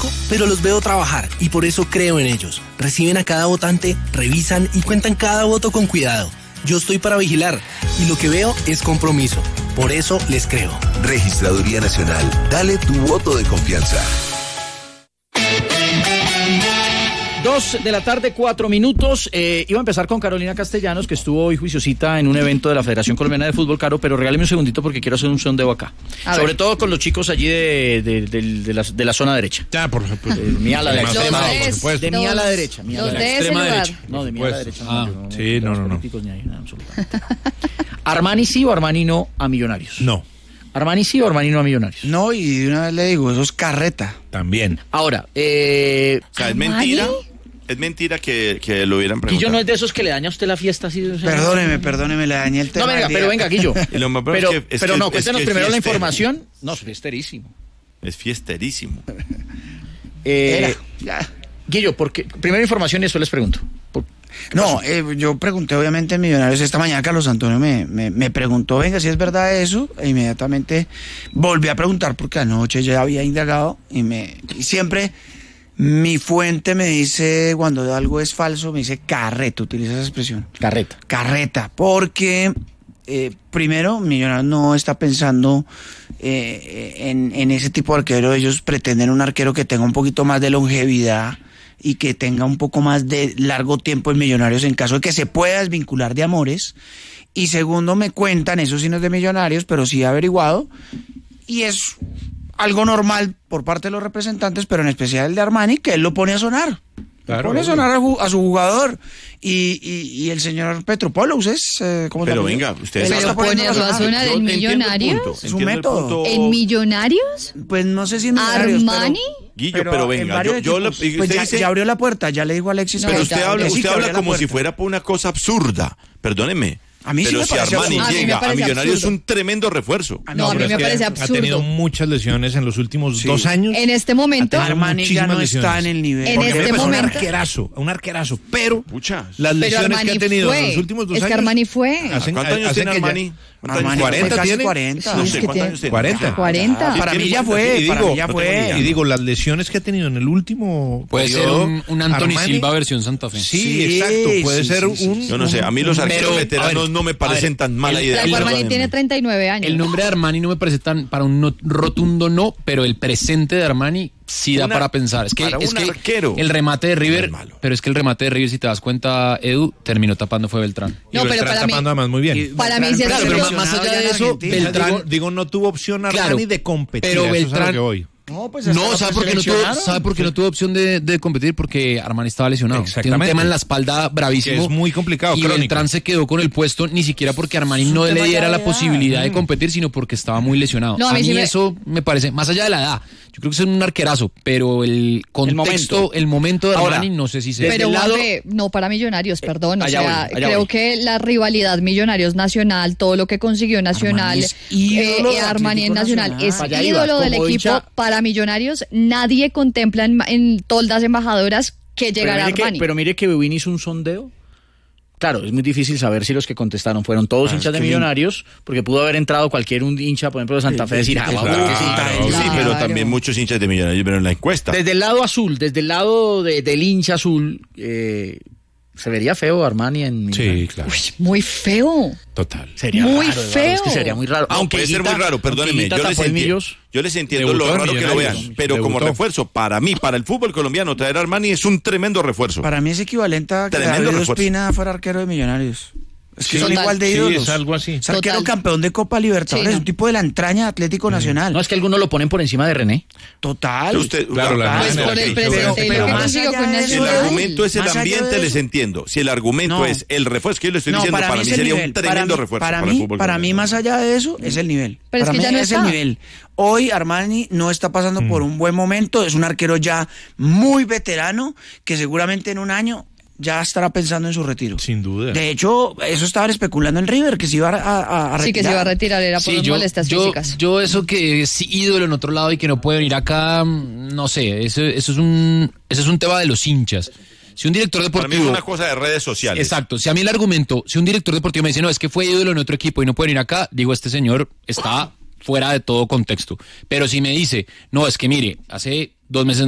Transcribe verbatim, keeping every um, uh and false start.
conozco, pero los veo trabajar y por eso creo en ellos. Reciben a cada votante, revisan y cuentan cada voto con cuidado. Yo estoy para vigilar y lo que veo es compromiso. Por eso les creo. Registraduría Nacional. Dale tu voto de confianza. Dos de la tarde, cuatro minutos. Eh, iba a empezar con Carolina Castellanos, que estuvo hoy juiciosita en un evento de la Federación Colombiana de Fútbol, Caro, pero regáleme un segundito porque quiero hacer un sondeo acá. A Sobre ver. todo con los chicos allí de, de, de, de, la, de la zona derecha. Ya, por ejemplo. De mi ala derecha. Los Extrema, des, por supuesto. De mi ala derecha. Mi ala Los derecha. de Extrema ese derecha. lugar. No, de mi ala derecha. No, Ah, no, sí, no, no, no. Ni hay, nada, absolutamente. ¿Armani sí o Armani no a Millonarios? No. ¿Armani sí o Armani no a Millonarios? No, y de una vez le digo, eso es carreta. También. Ahora, eh... O sea, es mentira. Es mentira que, que lo hubieran preguntado. Guillo no es de esos que le daña a usted la fiesta así. O sea, Perdóneme, perdóneme, le dañé el tema. No, venga, pero venga, Guillo. Y lo más bravo pero es que- es pero que- no, es cuéntenos que es primero la fiestero. información. No, es fiesterísimo. Es fiesterísimo. Eh, Era, ya. Guillo, porque, primera información y eso les pregunto. ¿Por qué No, pasó? eh, yo pregunté obviamente en Millonarios esta mañana, Carlos Antonio me, me, me preguntó, venga, si es verdad eso, e inmediatamente volví a preguntar porque anoche ya había indagado y me y siempre mi fuente me dice, cuando algo es falso, me dice carreta, utiliza esa expresión. Carreta. Carreta, porque eh, primero, Millonarios no está pensando eh, en, en ese tipo de arquero. Ellos pretenden un arquero que tenga un poquito más de longevidad y que tenga un poco más de largo tiempo en Millonarios en caso de que se pueda desvincular de Amores. Y segundo, me cuentan, eso sí no es de Millonarios, pero sí he averiguado, y es algo normal por parte de los representantes, pero en especial el de Armani, que él lo pone a sonar. Claro, pone a obvio. sonar a, ju- a su jugador. Y, y, y el señor Petropoulos es... Eh, ¿cómo se Pero llama? venga, ustedes Él está Pero poniendo ponerlo a sonar Yo en entiendo el Millonarios. punto, Es un entiendo el método. punto. ¿En Millonarios? Pues no sé si en Millonarios, ¿Armani? pero- Guillo, pero en venga, varios yo- yo equipos. le- Pues usted ya, dice- ya abrió la puerta, ya le dijo a Alexis. No, Pero que- usted ya, habla, que sí, usted que habla abrió la como si puerta. fuera por una cosa absurda. Perdóneme. A mí sí pero me si parece Armani absurdo. A mí me llega a parece Millonarios es absurdo. un tremendo refuerzo. Ah, No, a mí pero me es que parece Ha absurdo. tenido muchas lesiones en los últimos Sí. dos años. En este momento, Ha tenido Armani ya no muchísimas está en lesiones. el nivel. En Porque este me parece momento- un arquerazo, un arquerazo, pero Pucha. las pero lesiones Armani que ha tenido fue. en los últimos dos es que años. Armani fue. hacen- ¿Cuántos años hacen tiene que ya- Armani? ¿Cuántos Armani años? cuarenta casi tiene. cuarenta. No Sí, sé, que ¿cuántos tiene- años tiene? cuarenta. cuarenta. Sí, Para tiene mí ya cuarenta. fue, Y para digo, mí ya no fue. tengo ni idea. Y digo, las lesiones que ha tenido en el último Puede ser periodo, un, un Anthony Armani- Silva versión Santa Fe. Sí, Sí, exacto, puede sí, ser sí, sí, un... sí. Yo no sé, a mí los un- arqueros Pero, veteranos a ver, no me parecen ver, tan mala el- idea. La Armani Perdónenme. tiene treinta y nueve años. El nombre de Armani no me parece tan para un no- rotundo no, pero el presente de Armani sí da Una- para pensar. Es que, para es un que arquero. el remate de River, No es malo. pero es que el remate de River, si te das cuenta, Edu, terminó tapando fue Beltrán. Y No, pero Beltrán para mí- tapando además muy bien. Para mí sí es Claro, pero más- más allá de eso, Beltrán, Beltrán- digo, digo, no tuvo opción Armani Claro, de competir. pero eso es a lo Beltrán- que voy. No, pues No, hasta ¿sabe lo por qué no tuvo, preseleccionaron. ¿sabe por qué no tuvo opción de, de competir? Porque Armani estaba lesionado. Tiene un Exactamente. tema en la espalda bravísimo. Que es muy complicado, Y crónico. Beltrán se quedó con el puesto ni siquiera porque Armani Es un no tema le ya diera de la edad. posibilidad de Mm. competir, sino porque estaba muy lesionado. No, a a mí mí sí me- eso me parece, más allá de la edad, yo creo que es un arquerazo, pero el contexto, el momento, de Ahora, Armani, no sé si se... desde Pero el lado- Juanfe, no para Millonarios, perdón. O allá sea, voy, allá creo voy. que la rivalidad Millonarios Nacional, todo lo que consiguió Nacional, Armani es ídolo de Armani en Atlético Nacional, Nacional. es Allá iba, ídolo del como equipo. hincha- Para Millonarios, nadie contempla en, en toldas embajadoras que Pero llegara mire, que, Armani. pero mire que Bebín hizo un sondeo. Claro, es muy difícil saber si los que contestaron fueron todos Ah, hinchas de es que- Millonarios, porque pudo haber entrado cualquier un hincha, por ejemplo, de Santa Fe, y decir, ah, Claro, bueno, que sí. Claro, sí, Claro. pero también muchos hinchas de Millonarios vieron la encuesta. Desde el lado azul, desde el lado de- del hincha azul, eh, se vería feo Armani en Sí, Millonarios. claro. Uy, muy feo. Total. Sería Muy raro, Eduardo, feo. es que sería muy raro. No, Aunque puede ser Higuita- muy raro, aunque perdónenme. Higuita Yo les, tapó en entiendo, Millos. yo les entiendo Debutó lo en raro que lo Millonarios. vean, pero como Debutó. refuerzo, para mí, para el fútbol colombiano, traer a Armani es un tremendo refuerzo. Para mí es equivalente a que Tremendo David refuerzo. Ospina fuera arquero de Millonarios. Es que Sí, son total. igual de Sí, ídolos. es algo así. Es arquero Total. campeón de Copa Libertadores, Sí, no. un tipo de la entraña de Atlético Nacional. No, es que algunos lo ponen por encima de René. Total. Usted- Claro, la Pues manera por que el hizo presente, eso, lo que pero- consiguió allá con de Si eso, el Nacional. argumento es el Más allá de ambiente, eso. les entiendo. Si el argumento No. es el refuerzo, que yo le estoy No, diciendo, para, mí es el sería nivel. un tremendo para mí, refuerzo para para mí, el fútbol para mí, colombiano. más allá de eso, es el nivel. Pero es para que mí ya no es el está. nivel. Hoy Armani no está pasando por un buen momento, es un arquero ya muy veterano que seguramente en un año ya estará pensando en su retiro. Sin duda. De hecho, eso estaban especulando en River, que se iba a, a- a retirar. Sí, que se iba a retirar, era por Sí, las yo, molestias yo, físicas. yo eso que es ídolo en otro lado y que no puede venir acá, mm, no sé, eso, eso es un, eso es un tema de los hinchas. Si un director Para mí es deportivo... una cosa de redes sociales. Exacto, si a mí el argumento, si un director deportivo me dice, no, es que fue ídolo en otro equipo y no puede venir acá, digo, este señor está fuera de todo contexto. Pero si me dice, no, es que mire, hace dos meses